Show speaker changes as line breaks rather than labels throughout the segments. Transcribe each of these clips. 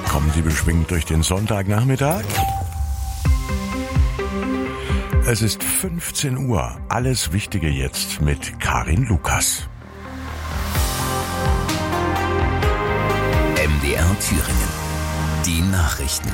Kommen Sie beschwingt durch den Sonntagnachmittag? Es ist 15 Uhr. Alles Wichtige jetzt mit Karin Lukas.
MDR Thüringen. Die Nachrichten.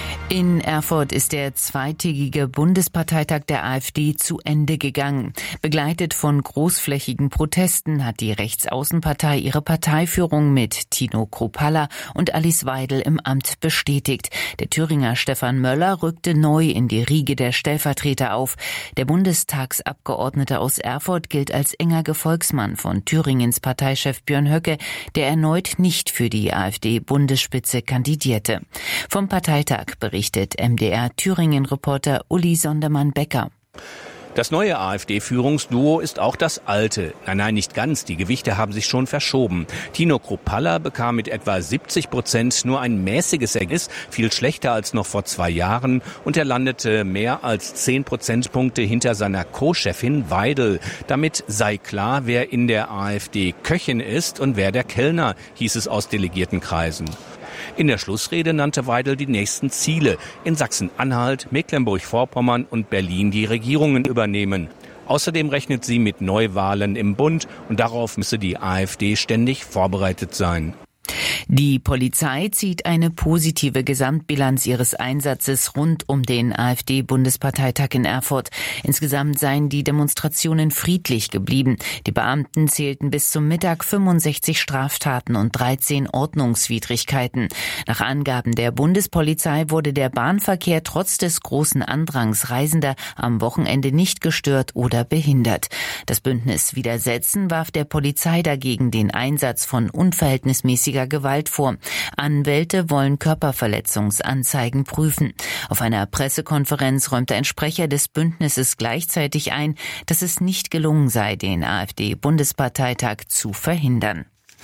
In Erfurt ist der zweitägige Bundesparteitag der AfD zu Ende gegangen. Begleitet von großflächigen Protesten hat die Rechtsaußenpartei ihre Parteiführung mit Tino Kruppalla und Alice Weidel im Amt bestätigt. Der Thüringer Stefan Möller rückte neu in die Riege der Stellvertreter auf. Der Bundestagsabgeordnete aus Erfurt gilt als enger Gefolgsmann von Thüringens Parteichef Björn Höcke, der erneut nicht für die AfD-Bundesspitze kandidierte. Vom Parteitag berichtet MDR Thüringen-Reporter Uli Sondermann-Becker.
Das neue AfD-Führungsduo ist auch das alte. Nein, nicht ganz. Die Gewichte haben sich schon verschoben. Tino Kruppalla bekam mit etwa 70% nur ein mäßiges Ergebnis, viel schlechter als noch vor 2 Jahren. Und er landete mehr als 10 Prozentpunkte hinter seiner Co-Chefin Weidel. Damit sei klar, wer in der AfD Köchin ist und wer der Kellner, hieß es aus Delegiertenkreisen. In der Schlussrede nannte Weidel die nächsten Ziele. In Sachsen-Anhalt, Mecklenburg-Vorpommern und Berlin die Regierungen übernehmen. Außerdem rechnet sie mit Neuwahlen im Bund und darauf müsse die AfD ständig vorbereitet sein.
Die Polizei zieht eine positive Gesamtbilanz ihres Einsatzes rund um den AfD-Bundesparteitag in Erfurt. Insgesamt seien die Demonstrationen friedlich geblieben. Die Beamten zählten bis zum Mittag 65 Straftaten und 13 Ordnungswidrigkeiten. Nach Angaben der Bundespolizei wurde der Bahnverkehr trotz des großen Andrangs Reisender am Wochenende nicht gestört oder behindert. Das Bündnis Widersetzen warf der Polizei dagegen den Einsatz von unverhältnismäßiger Gewalt vor. Anwälte wollen Körperverletzungsanzeigen prüfen. Auf einer Pressekonferenz räumte ein Sprecher des Bündnisses gleichzeitig ein, dass es nicht gelungen sei, den AfD-Bundesparteitag zu verhindern.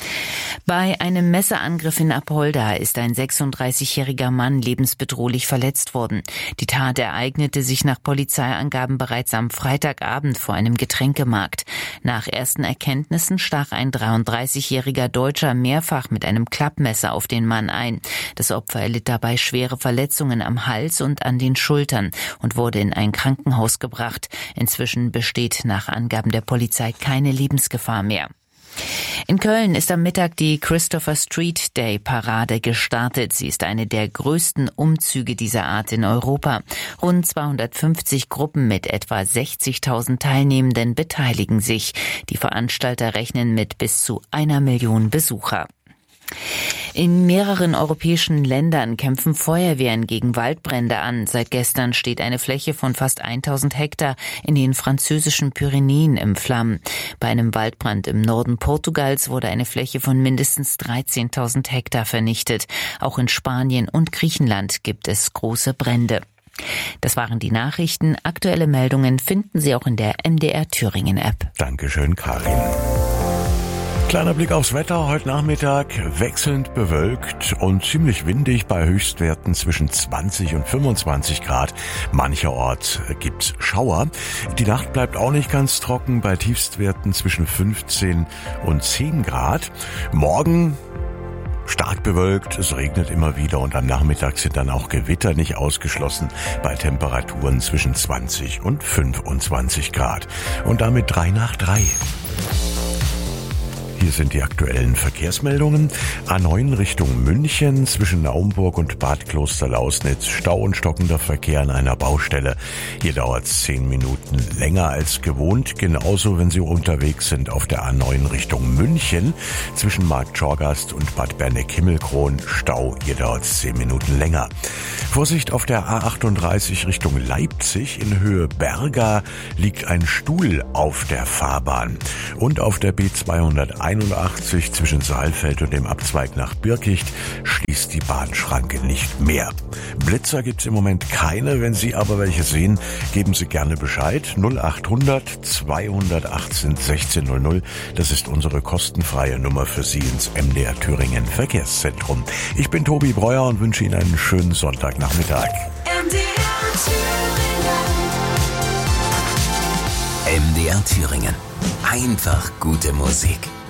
Bei einem Messerangriff in Apolda ist ein 36-jähriger Mann lebensbedrohlich verletzt worden. Die Tat ereignete sich nach Polizeiangaben bereits am Freitagabend vor einem Getränkemarkt. Nach ersten Erkenntnissen stach ein 33-jähriger Deutscher mehrfach mit einem Klappmesser auf den Mann ein. Das Opfer erlitt dabei schwere Verletzungen am Hals und an den Schultern und wurde in ein Krankenhaus gebracht. Inzwischen besteht nach Angaben der Polizei keine Lebensgefahr mehr. In Köln ist am Mittag die Christopher Street Day Parade gestartet. Sie ist eine der größten Umzüge dieser Art in Europa. Rund 250 Gruppen mit etwa 60.000 Teilnehmenden beteiligen sich. Die Veranstalter rechnen mit bis zu 1 Million Besucher. In mehreren europäischen Ländern kämpfen Feuerwehren gegen Waldbrände an. Seit gestern steht eine Fläche von fast 1000 Hektar in den französischen Pyrenäen im Flammen. Bei einem Waldbrand im Norden Portugals wurde eine Fläche von mindestens 13.000 Hektar vernichtet. Auch in Spanien und Griechenland gibt es große Brände. Das waren die Nachrichten. Aktuelle Meldungen finden Sie auch in der MDR Thüringen App.
Dankeschön, Karin. Kleiner Blick aufs Wetter. Heute Nachmittag wechselnd bewölkt und ziemlich windig bei Höchstwerten zwischen 20 und 25 Grad. Mancherorts gibt's Schauer. Die Nacht bleibt auch nicht ganz trocken bei Tiefstwerten zwischen 15 und 10 Grad. Morgen stark bewölkt, es regnet immer wieder und am Nachmittag sind dann auch Gewitter nicht ausgeschlossen bei Temperaturen zwischen 20 und 25 Grad. Und damit 3 nach 3. Hier sind die aktuellen Verkehrsmeldungen. A9 Richtung München zwischen Naumburg und Bad Klosterlausnitz. Stau und stockender Verkehr an einer Baustelle. Hier dauert es 10 Minuten länger als gewohnt. Genauso, wenn Sie unterwegs sind auf der A9 Richtung München zwischen Markt Schorgast und Bad Berneck-Himmelkron. Stau, hier dauert es 10 Minuten länger. Vorsicht, auf der A38 Richtung Leipzig in Höhe Berga liegt ein Stuhl auf der Fahrbahn. Und auf der B281 zwischen Saalfeld und dem Abzweig nach Birkicht schließt die Bahnschranke nicht mehr. Blitzer gibt's im Moment keine. Wenn Sie aber welche sehen, geben Sie gerne Bescheid. 0800 218 1600. Das ist unsere kostenfreie Nummer für Sie ins MDR Thüringen Verkehrszentrum. Ich bin Tobi Breuer und wünsche Ihnen einen schönen Sonntagnachmittag.
MDR Thüringen. Einfach gute Musik.